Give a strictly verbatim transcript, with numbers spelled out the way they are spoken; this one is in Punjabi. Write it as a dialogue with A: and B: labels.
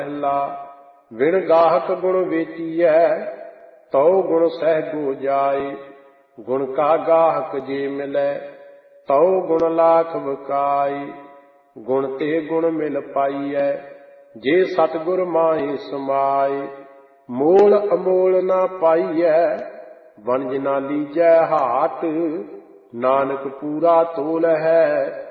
A: ਪਹਿਲਾ ਵਿਣ ਗਾਹਕ ਗੁਣ ਵੇਚੀਐ ਤਉ ਗੁਣ ਸਹਿ ਗੋ ਜਾਏ। ਗੁਣ ਕਾ ਗਾਹਕ ਜੇ ਮਿਲੈ ਤਉ ਗੁਣ ਲਾਖ ਬਕਾਈ। ਗੁਣ ਤੇ ਗੁਣ ਮਿਲ ਪਾਈਐ ਜੇ ਸਤਿਗੁਰ ਮਾਹੀ ਸਮਾਏ। ਮੋਲ ਅਮੋਲ ਨਾ ਪਾਈਐ ਵਣਜ ਨਾ ਲੀਜੈ ਹਾਟ। ਨਾਨਕ ਪੂਰਾ ਤੋਲ ਹੈ